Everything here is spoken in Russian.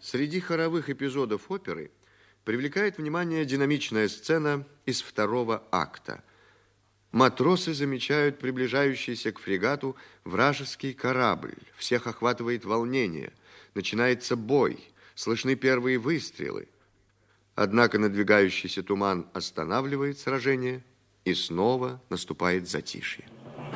Среди хоровых эпизодов оперы привлекает внимание динамичная сцена из второго акта. Матросы замечают приближающийся к фрегату вражеский корабль. Всех охватывает волнение. Начинается бой. Слышны первые выстрелы. Однако надвигающийся туман останавливает сражение, и снова наступает затишье.